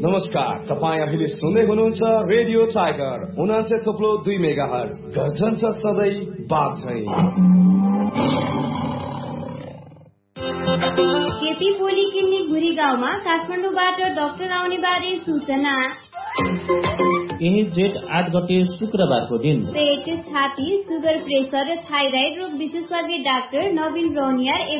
नमस्कार, तपाईँ अहिले सुन्दै हुनुहुन्छ रेडियो टाइगर 89.2 मेगाहर्ज। गर्जन्छ सधैँ बात चाहिँ। केपी पोलिक्लिनिक गुरी गाउँमा काठमाडौँबाट डाक्टर आउने बारे सूचना। यही जेठ 8 गते शुक्रबारको दिन पेट, छाती, सुगर, प्रेसर र थाइराइड रोग विशेषज्ञ डाक्टर नवीन रौनियार